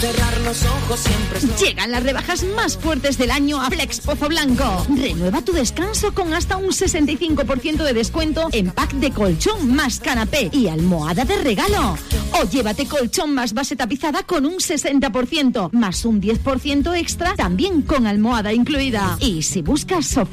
cerrar los ojos siempre es... Llegan las rebajas más fuertes del año a Flex Pozo Blanco. Renueva tu descanso con hasta un 65% de descuento en pack de colchón más canapé y almohada de regalo. O llévate colchón más base tapizada con un 60%, más un 10% extra también con almohada incluida. Y si buscas sofá